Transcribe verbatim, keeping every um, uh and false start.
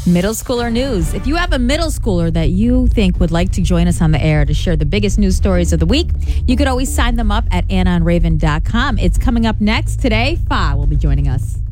Middle schooler news. If you have a middle schooler that you think would like to join us on the air to share the biggest news stories of the week, you could always sign them up at anna and raven dot com. It's coming up next today. Fa will be joining us.